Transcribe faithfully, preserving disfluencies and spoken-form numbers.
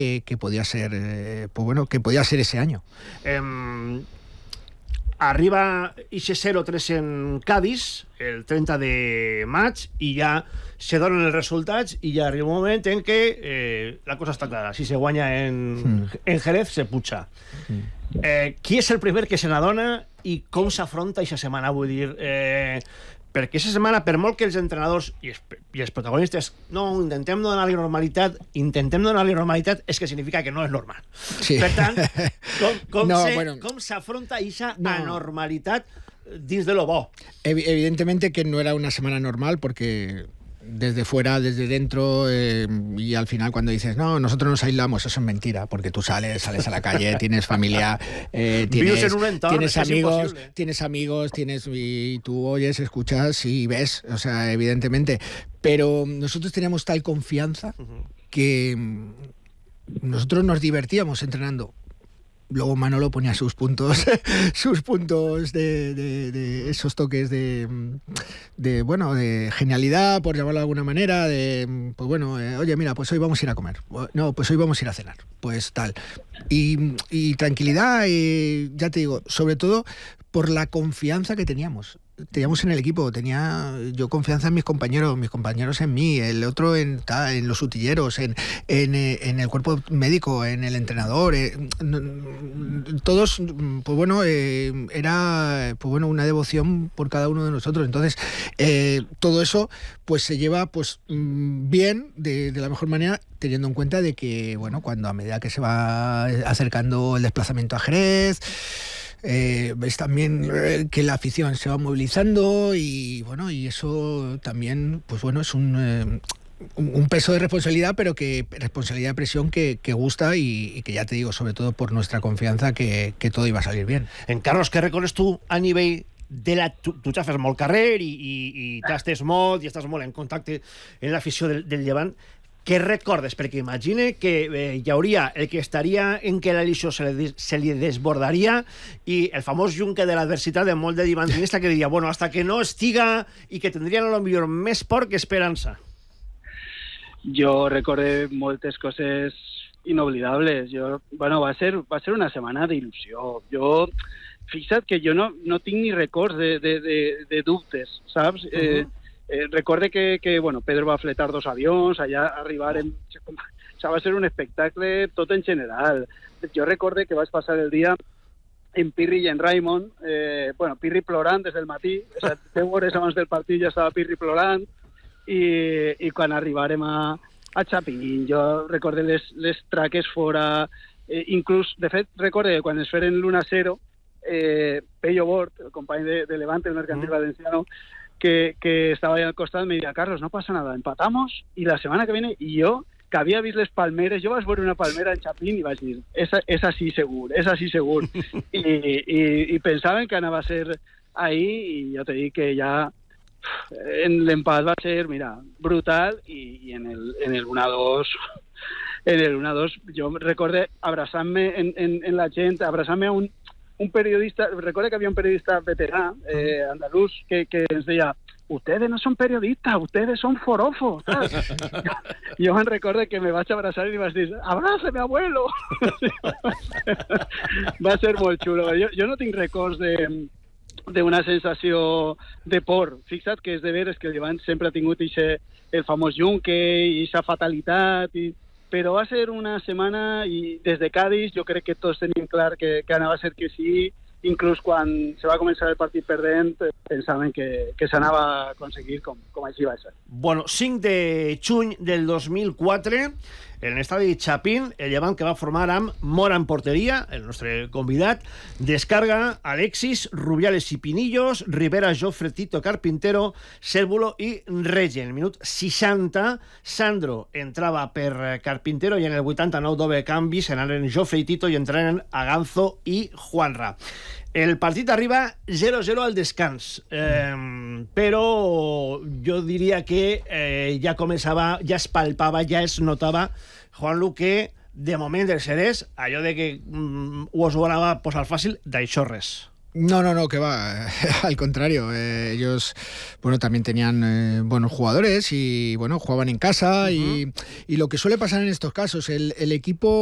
que, que podía ser, eh, pues bueno, que podía ser ese año. Eh, arriba ese cero tres en Cádiz el trenta de maig i ja se donen els resultats i ja arriba un moment en què eh, la cosa està clara. Si se guanya en, mm. en Jerez, se puja. Mm. Eh, qui és el primer que se n'adona i com s'afronta aquesta setmana? Vull dir, eh, perquè aquesta setmana, per molt que els entrenadors i els, i els protagonistes no, intentem donar-li normalitat, intentem donar-li normalitat, és que significa que no és normal. Sí. Per tant, com, com, no, se, bueno, com s'afronta aquesta no. anormalitat dins de lo bo? Evidentemente que no era una semana normal, porque desde fuera, desde dentro, eh, y al final cuando dices, no, nosotros nos aislamos, eso es mentira, porque tú sales, sales a la calle, tienes familia, eh, tienes, en un entorno, tienes amigos, tienes amigos, tienes y tú oyes, escuchas y ves, o sea, evidentemente. Pero nosotros teníamos tal confianza uh-huh. que nosotros nos divertíamos entrenando. Luego Manolo ponía sus puntos, sus puntos de, de, de esos toques de, de, bueno, de genialidad, por llamarlo de alguna manera, de, pues bueno, eh, oye, mira, pues hoy vamos a ir a comer. No, pues hoy vamos a ir a cenar. Pues tal. Y, y tranquilidad, y ya te digo, sobre todo por la confianza que teníamos. Teníamos en el equipo, tenía yo confianza en mis compañeros, mis compañeros en mí, el otro en, en los utilleros, en, en, en el cuerpo médico, en el entrenador, eh, todos, pues bueno, eh, era pues bueno una devoción por cada uno de nosotros. Entonces, eh, todo eso pues se lleva pues bien, de, de la mejor manera, teniendo en cuenta de que, bueno, cuando a medida que se va acercando el desplazamiento a Jerez, Eh, ves también eh, que la afición se va movilizando y bueno, y eso también, pues bueno, es un, eh, un, un peso de responsabilidad, pero que responsabilidad de presión que, que gusta y, y que ya te digo, sobre todo por nuestra confianza que, que todo iba a salir bien. En Carlos, què recordes tu a nivell de la... Tu, tu ja fes molt carrer i, i, i t'estes molt i estàs molt en contacte en l'afició del, del Llevant. Què recordes? Perquè imagine que eh, hi hauria el que estaria en què la il·lusió se li, se li desbordaria i el famós yunque de l'adversitat de molt de divantinista que diria, bueno, hasta que no estiga i que tindrien a lo millor més por que esperança. Jo recordé moltes coses inoblidables. Jo, bueno, va ser, va ser una setmana d'il·lusió. Jo, fixa't que jo no, no tinc ni records de, de, de, de dubtes, saps? Uh-huh. eh, Eh, recorde que, que bueno, Pedro va fletar dos avions, allà arribar en... O sea, va ser un espectacle tot en general. Jo recorde que vaig passar el dia en Pirri i en Raimon, eh, bueno, Pirri plorant des del matí, o sea, deu hores abans del partit ja estava Pirri plorant, i, i quan arribarem a, a Chapín, jo recorde les, les traques fora, eh, inclús, de fet, recorde que quan es feren l'u a zero, eh, Pello Bort, el company de, de Levante, el mercantil uh-huh. valenciano, Que, que estaba ahí al costado, me decía, Carlos, no pasa nada, empatamos y la semana que viene, y yo, que havia vist les palmeres, jo vaig veure una palmera en Chapín i vaig dir, és, és així segur, és així segur. I, i, i pensaven que anava a ser ahí, i jo te dic que ja en l'empat va ser, mira, brutal, i, i en el, en el uno a dos, en el uno a dos, jo recorde abraçant-me en, en, en la gent, abraçant-me a un un periodista, recuerda que había un periodista veterano, eh, andaluz, que, que ens deia, ustedes no son periodistas, ustedes son forofos. Yo me recuerdo que me vaig a abrazar y me vas a decir, abrázame, abuelo. Va a ser molt xulo. Jo, jo no tinc records de, de una sensació de por. Fixa't que és de veres que el Llevant sempre ha tingut ixe, el famós yunque i aquesta fatalitat i però va ser una setmana i des de Cádiz jo crec que tots tenim clar que, que anava a ser que sí, inclús quan se va començar el partit perdent pensaven que, que s'anava a aconseguir com, com així va ser. Bueno, cinc de juny del dos mil quatre, en l'estadi Chapín, el Llevant que va formar amb Mora en porteria, el nostre convidat, Descarga, Alexis, Rubiales i Pinillos, Rivera, Jofre, Tito, Carpintero, Cérvulo i Regen. En el minut seixanta, Sandro entrava per Carpintero i en el vuitanta-nou doble canvi s'anaren Jofre i Tito i entraren Aganzo i Juanra. El partit arriba zero zero al descans, eh, però jo diria que eh, ja començava, ja es palpava, ja es notava, Juanlu, que de moment el Xerès, allò de que mm, ho us ho anava a posar fàcil, d'això res. No, no, no, que va, al contrario, eh, ellos, bueno, también tenían eh, buenos jugadores y, bueno, jugaban en casa. Uh-huh. y, y lo que suele pasar en estos casos, el, el equipo